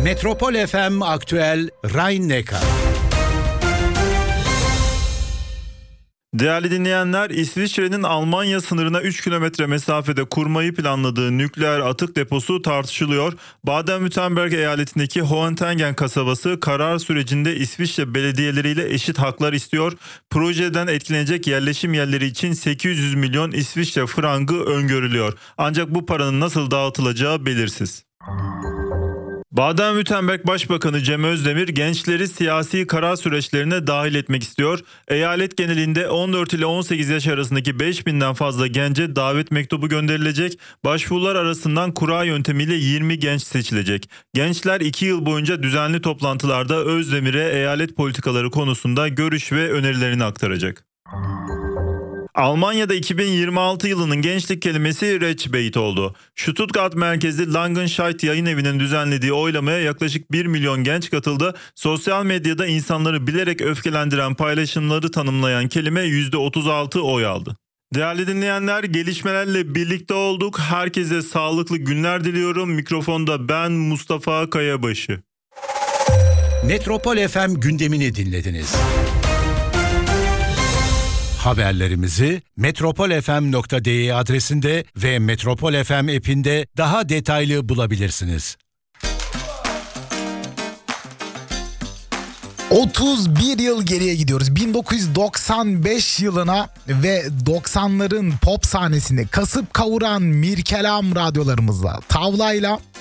Metropol FM Aktüel Rhein-Neckar. Değerli dinleyenler, İsviçre'nin Almanya sınırına 3 kilometre mesafede kurmayı planladığı nükleer atık deposu tartışılıyor. Baden-Württemberg eyaletindeki Hohentengen kasabası karar sürecinde İsviçre belediyeleriyle eşit haklar istiyor. Projeden etkilenecek yerleşim yerleri için 800 milyon İsviçre frangı öngörülüyor. Ancak bu paranın nasıl dağıtılacağı belirsiz. Baden-Württemberg Başbakanı Cem Özdemir gençleri siyasi karar süreçlerine dahil etmek istiyor. Eyalet genelinde 14 ile 18 yaş arasındaki 5000'den fazla gence davet mektubu gönderilecek. Başvurular arasından kura yöntemiyle 20 genç seçilecek. Gençler 2 yıl boyunca düzenli toplantılarda Özdemir'e eyalet politikaları konusunda görüş ve önerilerini aktaracak. Almanya'da 2026 yılının gençlik kelimesi Rechtspeit oldu. Stuttgart merkezli Langenscheidt Yayın Evi'nin düzenlediği oylamaya yaklaşık 1 milyon genç katıldı. Sosyal medyada insanları bilerek öfkelendiren paylaşımları tanımlayan kelime %36 oy aldı. Değerli dinleyenler, gelişmelerle birlikte olduk. Herkese sağlıklı günler diliyorum. Mikrofonda ben Mustafa Kayabaşı. Metropol FM gündemini dinlediniz. Haberlerimizi metropolfm.de adresinde ve Metropol FM app'inde daha detaylı bulabilirsiniz. 31 yıl geriye gidiyoruz. 1995 yılına ve 90'ların pop sahnesini kasıp kavuran Mirkelam radyolarımızla, tavlayla